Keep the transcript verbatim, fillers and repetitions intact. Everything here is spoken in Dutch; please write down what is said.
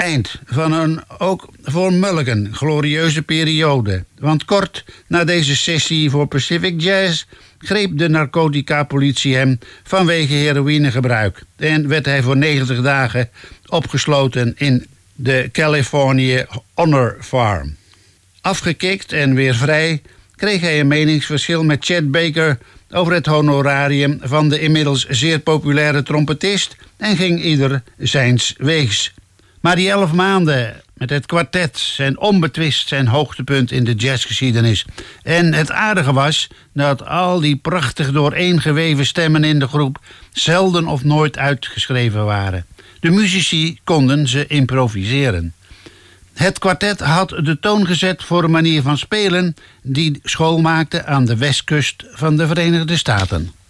eind van een ook voor Mulligan glorieuze periode. Want kort na deze sessie voor Pacific Jazz greep de narcotica-politie hem vanwege heroïnegebruik en werd hij voor negentig dagen opgesloten in de California Honor Farm. Afgekikt en weer vrij kreeg hij een meningsverschil met Chet Baker over het honorarium van de inmiddels zeer populaire trompetist en ging ieder zijns weegs. Maar die elf maanden met het kwartet zijn onbetwist zijn hoogtepunt in de jazzgeschiedenis. En het aardige was dat al die prachtig dooreengeweven stemmen in de groep zelden of nooit uitgeschreven waren. De muzici konden ze improviseren. Het kwartet had de toon gezet voor een manier van spelen die school maakte aan de westkust van de Verenigde Staten.